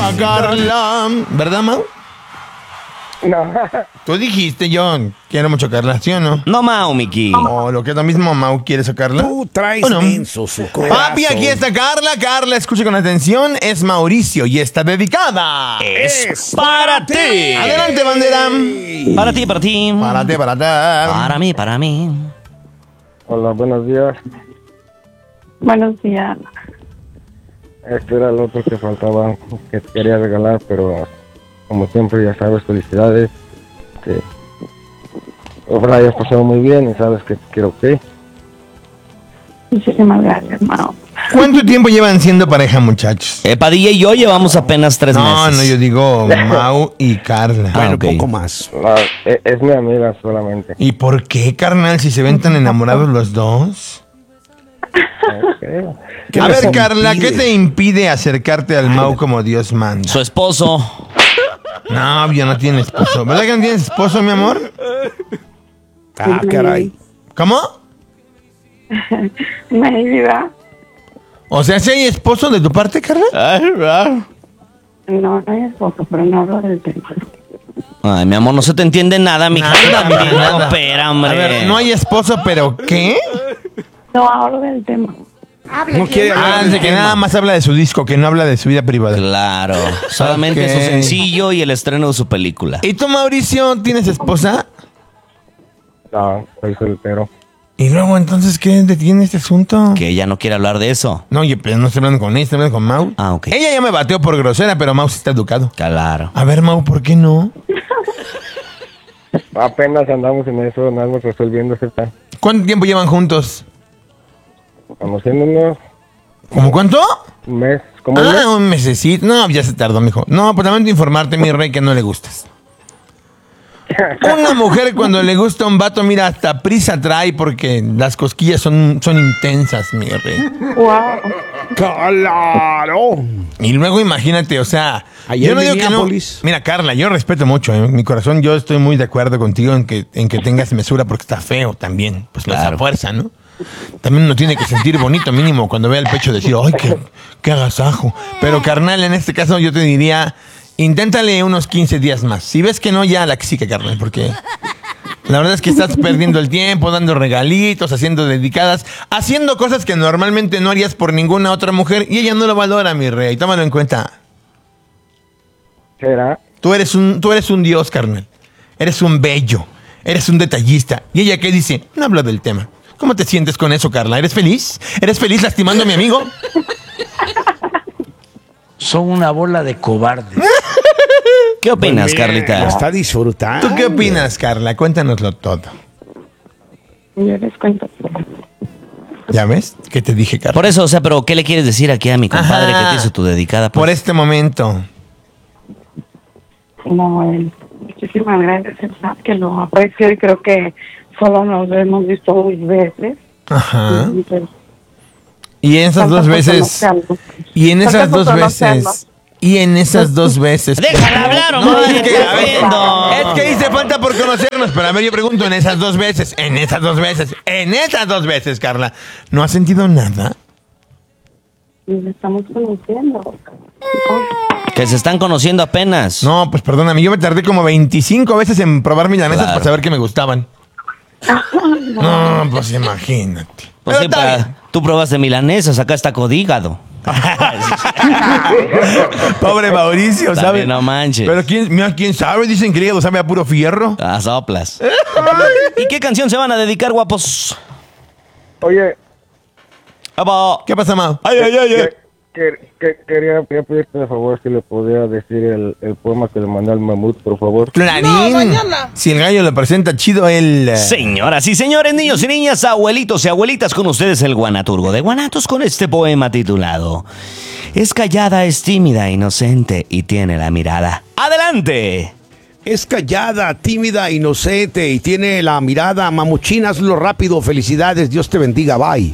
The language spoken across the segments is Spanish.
Carla. ¿Verdad, Mau? No. Tú dijiste, yo quiero mucho a Carla, ¿sí o no? No, Mau, Miki. O lo que es lo mismo, Mau, ¿quieres a Carla? Tú traes ¿O no? menso su corazón. Papi, aquí está Carla. Carla, escuche con atención. Es Mauricio y está dedicada. Es para ti. Adelante, bandera. Para ti, para ti. Párate. Para mí. Hola, buenos días. Buenos días. Este era el otro que faltaba, que te quería regalar, pero como siempre, ya sabes, felicidades. Que ojalá hayas pasado muy bien y sabes que te quiero, ¿ok? Muchísimas gracias, Mao. ¿Cuánto tiempo llevan siendo pareja, muchachos? Padilla y yo llevamos apenas 3 meses. No, yo digo Mau y Carla. Ah, Bueno, ok. poco más. No, es mi amiga solamente. ¿Y por qué, carnal, si se ven tan enamorados los dos? Ok. ¿Qué A les ver, Carla, ¿qué impide? te impide acercarte al Mau como Dios manda? Su esposo. No, ya no tiene esposo. ¿Verdad que no tienes esposo, mi amor? Ah, caray. ¿Cómo? Mi vida. O sea, ¿si hay esposo de tu parte, Carla? No hay esposo, pero no hablo del tema. Ay, mi amor, no se te entiende nada, mija. Nada, También nada. coopera, A hombre. ver, no hay esposo, pero ¿qué? No hablo del tema. No quiere hablar Ah, del dice que tema. nada más habla de su disco, que no habla de su vida privada. Claro. Solamente Ok. su sencillo y el estreno de su película. ¿Y tú, Mauricio, tienes esposa? No, soy soltero. Y luego, entonces, ¿qué detiene este asunto? Que ella no quiere hablar de eso. No, oye, pero no estoy hablando con ella, estoy hablando con Mau. Ah, ok. Ella ya me bateó por grosera, pero Mau sí está educado. Claro. A ver, Mau, ¿por qué no? Apenas andamos en eso, andamos resolviendo ese plan. ¿Cuánto tiempo llevan juntos? Conociéndonos ¿Cómo cuánto? un mes, como un mes. Ah, un mesecito. No, ya se tardó, mijo. No, pues lamento informarte, mi rey, que no le gustas. Una mujer cuando le gusta un vato, mira, hasta prisa trae porque las cosquillas son intensas, mi rey. Wow. ¡Claro! Y luego imagínate, o sea, Ayer yo no en digo que no. Minneapolis. Mira, Carla, yo respeto mucho, mi corazón, yo estoy muy de acuerdo contigo en que tengas mesura porque está feo también, pues no es Claro. a fuerza, ¿no? También uno tiene que sentir bonito mínimo cuando vea el pecho decir, ¡ay, qué agasajo! Pero carnal, en este caso yo te diría, inténtale unos 15 días más. Si ves que no, ya la xica, carnal, porque la verdad es que estás perdiendo el tiempo, dando regalitos, haciendo dedicadas, haciendo cosas que normalmente no harías por ninguna otra mujer y ella no lo valora, mi rey. Tómalo en cuenta. ¿Será? Tú eres un dios, carnal. Eres un bello. Eres un detallista. ¿Y ella qué dice? No habla del tema. ¿Cómo te sientes con eso, Carla? ¿Eres feliz? ¿Eres feliz lastimando a mi amigo? Son una bola de cobardes. ¿Qué opinas, Bien, Carlita? Está disfrutando. ¿Tú qué opinas, Carla? Cuéntanoslo todo. Yo les cuento. ¿Ya ves? ¿Qué te dije, Carla? Por eso, o sea, pero ¿qué le quieres decir aquí a mi compadre Ajá. que te hizo tu dedicada? Por Pues? este momento. No, muchísimas gracias. Verdad que lo aprecio y creo que solo nos hemos visto 2 veces. Ajá. Entonces, Y en esas falta 2 veces. conocerlo. Y en esas Falta 2 conocerlo. veces. Y en esas 2 veces. ¡Déjala hablar, No, hombre! es que, ¡Está a ver, viendo! es que hice falta por conocernos, pero a ver, yo pregunto, en esas 2 veces, en esas 2 veces, Carla, ¿no has sentido nada? Nos estamos conociendo. Que se están conociendo apenas. No, pues perdóname, yo me tardé como 25 veces en probar milanesas Claro. para saber que me gustaban. No, pues imagínate. Pues Pero sí, está bien. tú probaste milanesas, acá está codígado. Pobre Mauricio, También ¿sabes? no manches. Pero quién sabe, dicen que el hígado sabe a puro fierro. Ah, soplas. ¿Y qué canción se van a dedicar, guapos? Oye, ¡Vamos! ¿Qué pasa, Mau? quería pedirte de favor si le podía decir el poema que le mandé al mamut, por favor. Clarín. Si el gallo lo presenta chido, él. Señoras y señores, niños y niñas, abuelitos y abuelitas, con ustedes el Guanaturgo de Guanatos con este poema titulado Es callada, es tímida, inocente y tiene la mirada. ¡Adelante! Es callada, tímida, inocente y tiene la mirada mamuchina. Hazlo rápido. Felicidades. Dios te bendiga. Bye.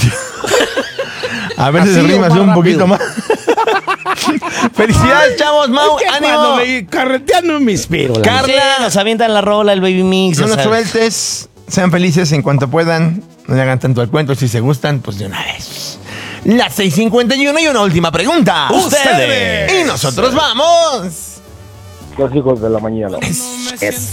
A ver si se Así o rimas más un poquito rápido. más. Felicidades, chavos, Mau. Es que ¡Ánimo! cuando me carreteando me inspiro. la Carla. neta. Sí, nos avientan la rola, el baby mix. No o nos sea, sueltes. Sean felices en cuanto puedan. No le hagan tanto al cuento. Si se gustan, pues de una vez. las 6:51 y una última pregunta. Ustedes. Y nosotros vamos. Los hijos de la mañana. Es